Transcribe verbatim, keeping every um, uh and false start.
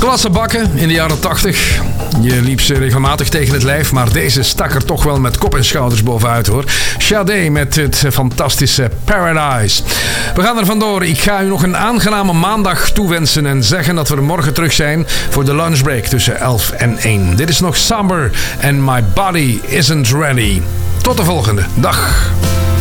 Klasse bakken in de jaren tachtig. Je liep ze regelmatig tegen het lijf, maar deze stak er toch wel met kop en schouders bovenuit, hoor. Sade met het fantastische Paradise. We gaan er vandoor. Ik ga u nog een aangename maandag toewensen en zeggen dat we er morgen terug zijn voor de lunchbreak tussen elf en één. Dit is nog Somber and My Body Isn't Ready. Tot de volgende. Dag.